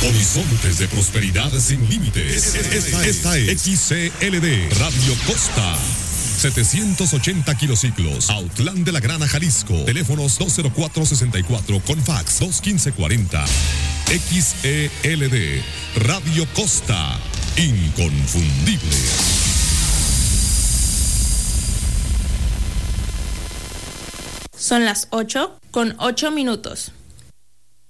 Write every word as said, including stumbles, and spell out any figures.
Horizontes de prosperidad sin límites. Esta, esta es X C L D Radio Costa. setecientos ochenta kilociclos, Autlán de la Grana, Jalisco. Teléfonos dos cero cuatro sesenta y cuatro con fax dos quince cuarenta. X E L D Radio Costa. Inconfundible. Son las ocho con ocho minutos.